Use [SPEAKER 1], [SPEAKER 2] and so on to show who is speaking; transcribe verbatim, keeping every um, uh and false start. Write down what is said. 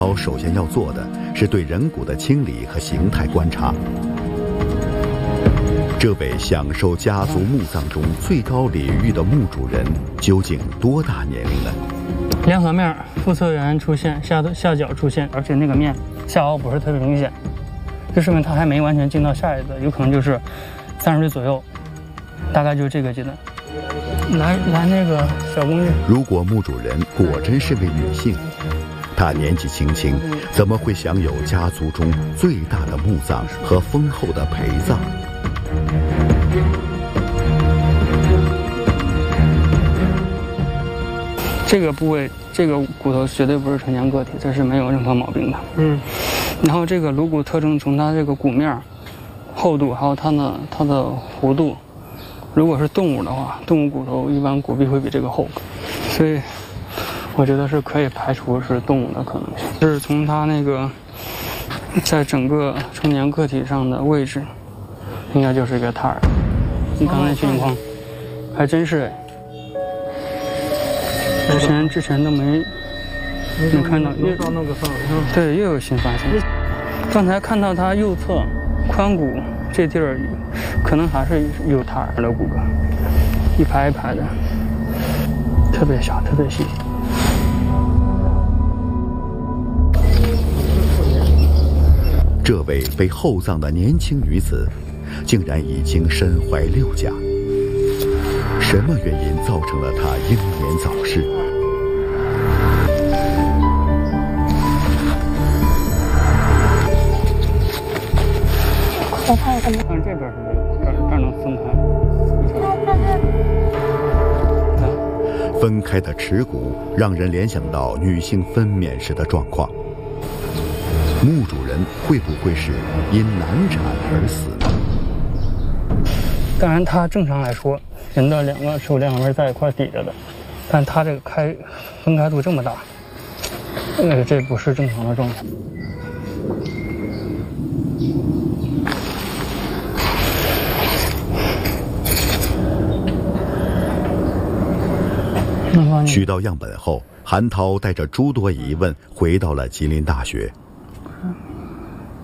[SPEAKER 1] 首先要做的是对人骨的清理和形态观察。这位享受家族墓葬中最高礼遇的墓主人究竟多大年龄了？
[SPEAKER 2] 两合面腹侧缘出现，下下角出现，而且那个面下凹不是特别明显，这说明他还没完全进到下一个，有可能就是三十岁左右，大概就是这个阶段。来来，那个小公寓。
[SPEAKER 1] 如果墓主人果真是位女性，她年纪轻轻，怎么会享有家族中最大的墓葬和丰厚的陪葬？
[SPEAKER 2] 这个部位，这个骨头绝对不是成年个体，这是没有任何毛病的。嗯。然后这个颅骨特征，从它这个骨面厚度，还有它的它的弧度，如果是动物的话，动物骨头一般骨壁会比这个厚，所以我觉得是可以排除是动物的可能性。就是从它那个在整个成年个体上的位置，应该就是一个胎儿。你刚才情况还真是哎。之前之前都没没看到，又到那个上，对，又有新发现。刚才看到它右侧髋骨这地儿，可能还是有胎儿的骨骼，一排一排的，特别小，特别细。
[SPEAKER 1] 这位被厚葬的年轻女子，竟然已经身怀六甲。什么原因造成了她英年早逝？
[SPEAKER 2] 我看看，看这边是没有，这儿这儿能分开。
[SPEAKER 1] 分开的耻骨让人联想到女性分娩时的状况。墓主人会不会是因难产而死呢？
[SPEAKER 2] 当然，它正常来说，人的两个手两边在一块抵着的，但它这个开分开度这么大，呃，这不是正常的状态。
[SPEAKER 1] 取到样本后，韩涛带着诸多疑问回到了吉林大学。